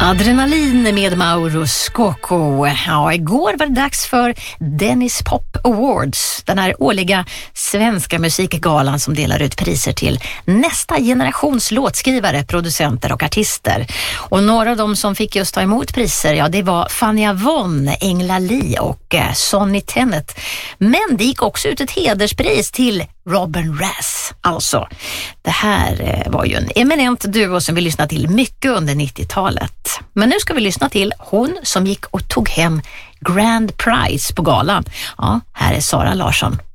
Adrenalin med Mauro Scocco. Ja, igår var det dags för Dennis Pop Awards, den här årliga svenska musikgalan som delar ut priser till nästa generations låtskrivare, producenter och artister. Och några av dem som fick just ta emot priser, ja, det var Fania Von, Engla Lee och Sonny Tennant. Men det gick också ut ett hederspris till Robin Rass. Alltså, det här var ju en eminent duo som vi lyssnade till mycket under 90-talet. Men nu ska vi lyssna till hon som gick och tog hem Grand Prize på galan. Ja, här är Sara Larsson.